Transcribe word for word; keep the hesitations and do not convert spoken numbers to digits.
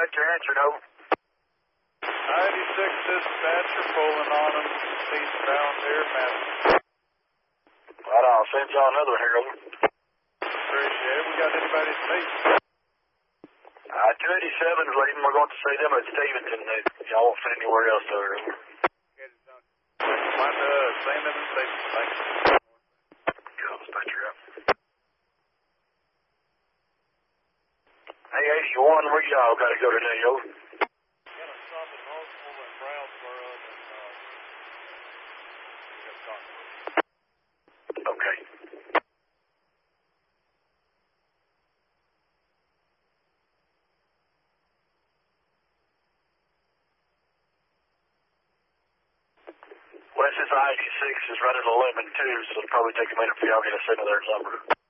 dispatcher answering, over. ninety-six dispatcher pulling on them eastbound here, man. Right, I'll send y'all another one here, over. Appreciate it. We got anybody to meet? Uh, two eighty-seven is leaving. We're going to see them at Stevenson. Y'all won't fit anywhere else there, over. Find uh, same in the station. Thank you. Good, dispatcher up. Hey, eighty-one, where y'all got to go today, over? Got a stop at Northville and Brownsboro, and uh, we got to talk to them. Okay. Well, this is I eighty-six is running eleven too, so it'll probably take a minute for y'all to get a signal there, number.